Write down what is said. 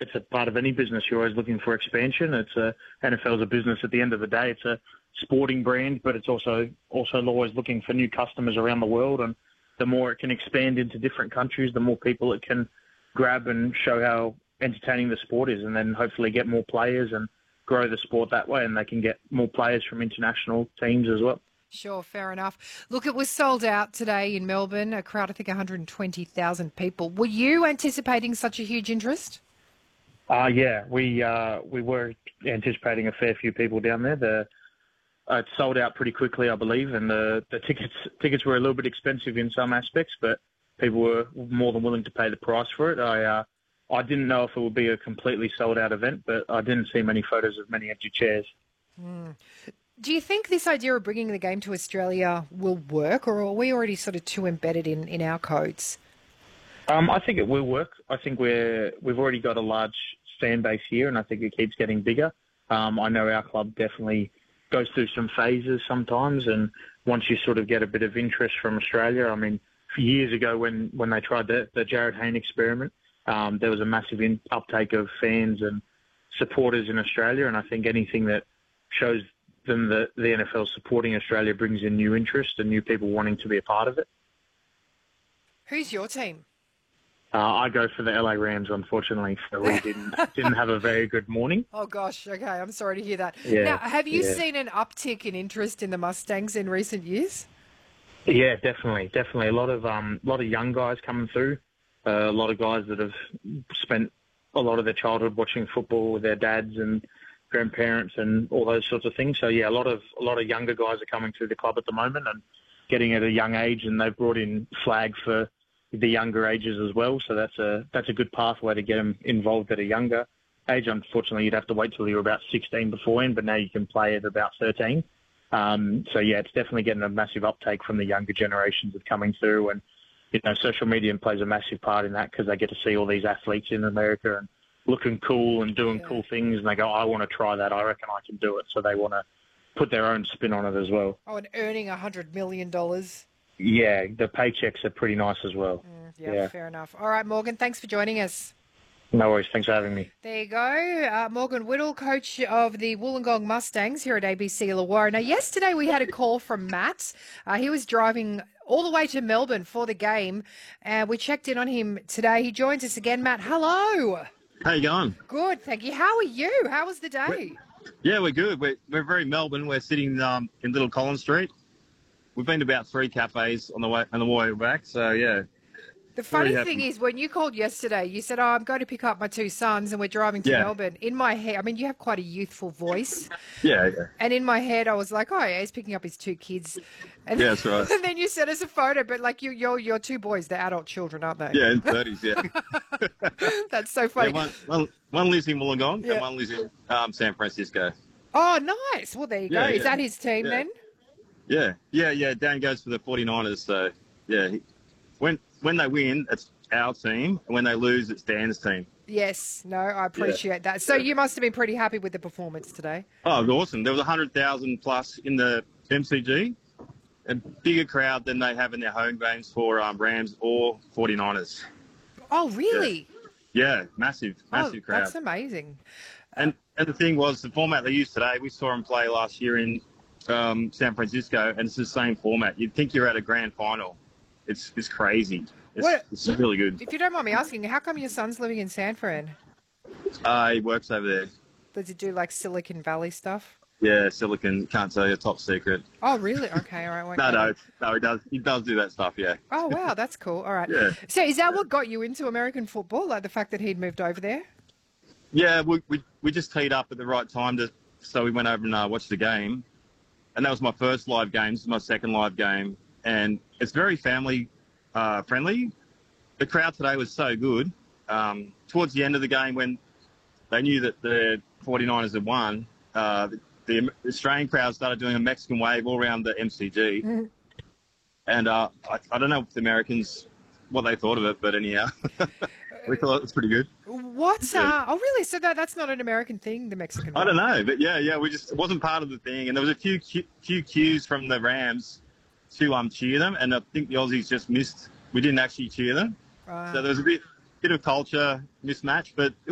it's a part of any business. You're always looking for expansion. NFL's a business at the end of the day. It's a sporting brand, but it's also always looking for new customers around the world. And the more it can expand into different countries, the more people it can grab and show how entertaining the sport is, and then hopefully get more players and grow the sport that way, and they can get more players from international teams as well. Sure, fair enough. Look, it was sold out today in Melbourne, a crowd, I think 120,000 people. Were you anticipating such a huge interest? Yeah, we were anticipating a fair few people down there. It sold out pretty quickly, I believe, and the tickets were a little bit expensive in some aspects, but people were more than willing to pay the price for it. I didn't know if it would be a completely sold-out event, but I didn't see many photos of many empty chairs. Do you think this idea of bringing the game to Australia will work, or are we already sort of too embedded in our codes? I think it will work. I think we've already got a large fan base here, and I think it keeps getting bigger. I know our club definitely goes through some phases sometimes, and once you sort of get a bit of interest from Australia, I mean, years ago when they tried the Jarryd Hayne experiment, there was a massive uptake of fans and supporters in Australia, and I think anything that shows them that the NFL supporting Australia brings in new interest and new people wanting to be a part of it. Who's your team? I go for the LA Rams, unfortunately, so we didn't have a very good morning. Oh, gosh. Okay, I'm sorry to hear that. Yeah, now, have you seen an uptick in interest in the Mustangs in recent years? Yeah, definitely. A lot of young guys coming through. A lot of guys that have spent a lot of their childhood watching football with their dads and grandparents and all those sorts of things. So yeah, a lot of younger guys are coming through the club at the moment and getting at a young age, and they've brought in flag for the younger ages as well. So that's a good pathway to get them involved at a younger age. Unfortunately, you'd have to wait till you're about 16 beforehand, but now you can play at about 13. So yeah, it's definitely getting a massive uptake from the younger generations of coming through, and social media plays a massive part in that because they get to see all these athletes in America and looking cool and doing cool things, and they go, I want to try that. I reckon I can do it. So they want to put their own spin on it as well. Oh, and earning $100 million. Yeah, the paychecks are pretty nice as well. Yeah, fair enough. All right, Morgan, thanks for joining us. No worries. Thanks for having me. There you go. Morgan Whittle, coach of the Wollongong Mustangs here at ABC Illawarra. Now, yesterday we had a call from Matt. He was driving all the way to Melbourne for the game, and we checked in on him today. He joins us again. Matt, hello. How you going? Good, thank you. How are you? How was the day? We're good. We're very Melbourne. We're sitting in Little Collins Street. We've been to about 3 cafes on the way back. So yeah. The funny thing is, when you called yesterday, you said, I'm going to pick up my 2 sons and we're driving to Melbourne. In my head, I mean, you have quite a youthful voice. Yeah. And in my head, I was like, oh, yeah, he's picking up his 2 kids. And, that's right. And then you sent us a photo, but like your 2 boys, they're adult children, aren't they? Yeah, in 30s, yeah. That's so funny. Yeah, one lives in Wollongong and one lives in San Francisco. Oh, nice. Well, there you go. Is that his team then? Yeah. Dan goes for the 49ers, so yeah. When they win, it's our team, and when they lose, it's Dan's team. Yes, no, I appreciate that. So you must have been pretty happy with the performance today. Oh, it was awesome. There was 100,000 plus in the MCG, a bigger crowd than they have in their home games for Rams or 49ers. Oh, really? Yeah, massive crowd. That's amazing. And the thing was, the format they used today, we saw them play last year in San Francisco, and it's the same format. You'd think you're at a grand final. It's crazy. It's really good. If you don't mind me asking, how come your son's living in San Fran? He works over there. Does he do like Silicon Valley stuff? Yeah, Silicon. Can't tell you. Top secret. Oh, really? Okay, all right. No, he does do that stuff, yeah. Oh, wow, that's cool. All right. Yeah. So is that what got you into American football, like the fact that he'd moved over there? Yeah, we just teed up at the right time, so we went over and watched the game. And that was my first live game. This is my second live game. And it's very family friendly. The crowd today was so good. Towards the end of the game, when they knew that the 49ers had won, the Australian crowd started doing a Mexican wave all around the MCG. Mm-hmm. And I don't know if the Americans, what they thought of it, but anyhow, we thought it was pretty good. What? Oh, really? So that's not an American thing, the Mexican wave? I don't know, but yeah, it wasn't part of the thing. And there was a few cues from the Rams to cheer them, and I think the Aussies just missed. We didn't actually cheer them, so there was a bit of culture mismatch, but